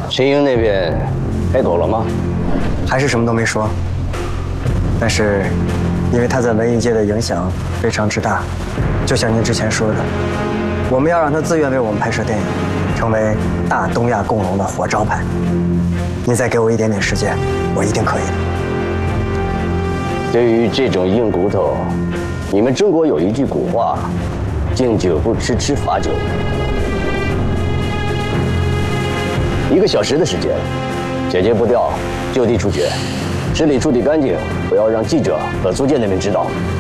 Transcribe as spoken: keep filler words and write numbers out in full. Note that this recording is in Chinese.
秦英那边开口了吗？ 还是什么都没说。但是，因为他在文艺界的影响非常之大，就像您之前说的，我们要让他自愿为我们拍摄电影，成为大东亚共荣的活招牌。您再给我一点点时间，我一定可以的。 对于这种硬骨头，你们中国有一句古话：“敬酒不吃吃罚酒。”一个小时的时间，姐姐不掉，就地处决，xử理处理干净，不要让记者和租界那边知道。